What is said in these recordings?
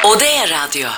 Odea Radyo.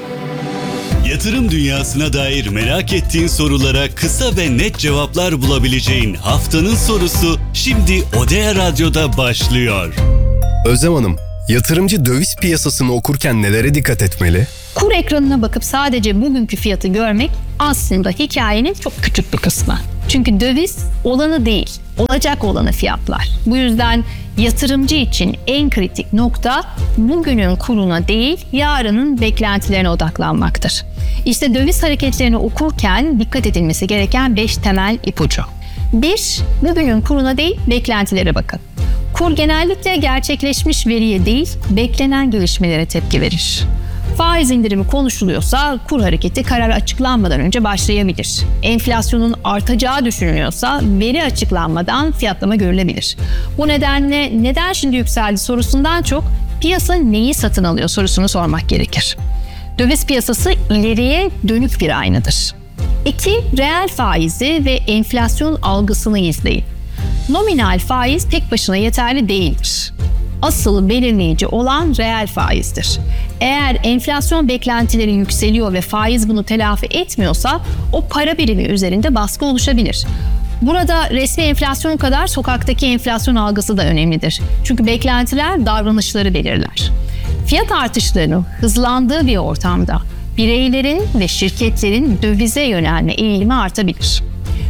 Yatırım dünyasına dair merak ettiğin sorulara kısa ve net cevaplar bulabileceğin haftanın sorusu şimdi Odea Radyo'da başlıyor. Özlem Hanım, yatırımcı döviz piyasasını okurken nelere dikkat etmeli? Kur ekranına bakıp sadece bugünkü fiyatı görmek aslında hikayenin çok küçük bir kısmı. Çünkü döviz olanı değil, olacak olanı fiyatlar. Bu yüzden yatırımcı için en kritik nokta bugünün kuruna değil, yarının beklentilerine odaklanmaktır. İşte döviz hareketlerini okurken dikkat edilmesi gereken 5 temel ipucu. 1. Bugünün kuruna değil, beklentilere bakın. Kur genellikle gerçekleşmiş veriye değil, beklenen gelişmelere tepki verir. Faiz indirimi konuşuluyorsa kur hareketi karar açıklanmadan önce başlayabilir. Enflasyonun artacağı düşünülüyorsa veri açıklanmadan fiyatlama görülebilir. Bu nedenle neden şimdi yükseldi sorusundan çok piyasa neyi satın alıyor sorusunu sormak gerekir. Döviz piyasası ileriye dönük bir aynadır. 2. Reel faizi ve enflasyon algısını izleyin. Nominal faiz tek başına yeterli değildir. Asıl belirleyici olan reel faizdir. Eğer enflasyon beklentileri yükseliyor ve faiz bunu telafi etmiyorsa o para birimi üzerinde baskı oluşabilir. Burada resmi enflasyon kadar sokaktaki enflasyon algısı da önemlidir. Çünkü beklentiler davranışları belirler. Fiyat artışlarının hızlandığı bir ortamda bireylerin ve şirketlerin dövize yönelme eğilimi artabilir.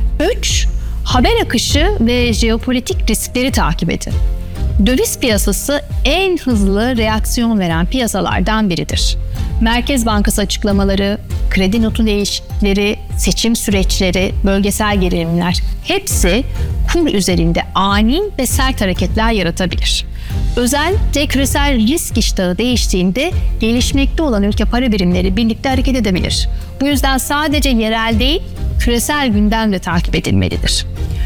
3. Haber akışı ve jeopolitik riskleri takip edin. Döviz piyasası en hızlı reaksiyon veren piyasalardan biridir. Merkez Bankası açıklamaları, kredi notu değişiklikleri, seçim süreçleri, bölgesel gerilimler hepsi kur üzerinde ani ve sert hareketler yaratabilir. Özellikle küresel risk iştahı değiştiğinde gelişmekte olan ülke para birimleri birlikte hareket edebilir. Bu yüzden sadece yerel değil, küresel gündem de takip edilmelidir.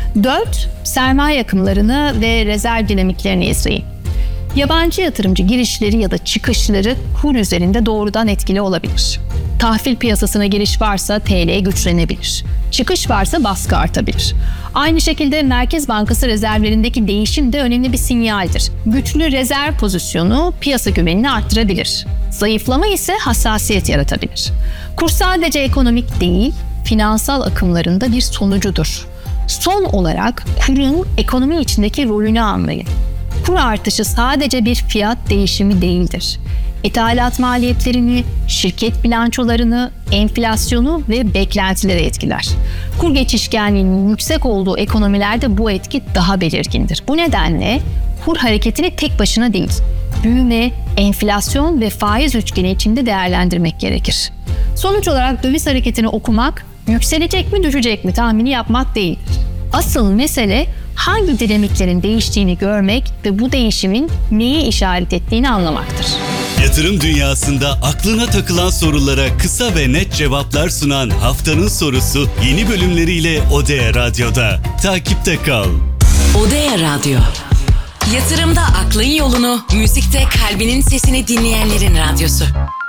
4. Sermaye akımlarını ve rezerv dinamiklerini izleyin. Yabancı yatırımcı girişleri ya da çıkışları kur üzerinde doğrudan etkili olabilir. Tahvil piyasasına giriş varsa TL güçlenebilir. Çıkış varsa baskı artabilir. Aynı şekilde Merkez Bankası rezervlerindeki değişim de önemli bir sinyaldir. Güçlü rezerv pozisyonu piyasa güvenini arttırabilir. Zayıflama ise hassasiyet yaratabilir. Kur sadece ekonomik değil, finansal akımlarında bir sonucudur. Son olarak kurun ekonomi içindeki rolünü anlayın. Kur artışı sadece bir fiyat değişimi değildir. İthalat maliyetlerini, şirket bilançolarını, enflasyonu ve beklentileri etkiler. Kur geçişkenliğinin yüksek olduğu ekonomilerde bu etki daha belirgindir. Bu nedenle kur hareketini tek başına değil, büyüme, enflasyon ve faiz üçgeni içinde değerlendirmek gerekir. Sonuç olarak döviz hareketini okumak, yükselecek mi düşecek mi tahmini yapmak değildir. Asıl mesele hangi dinamiklerin değiştiğini görmek ve bu değişimin neyi işaret ettiğini anlamaktır. Yatırım dünyasında aklına takılan sorulara kısa ve net cevaplar sunan haftanın sorusu yeni bölümleriyle Odea Radyo'da. Takipte kal. Odea Radyo. Yatırımda aklın yolunu, müzikte kalbinin sesini dinleyenlerin radyosu.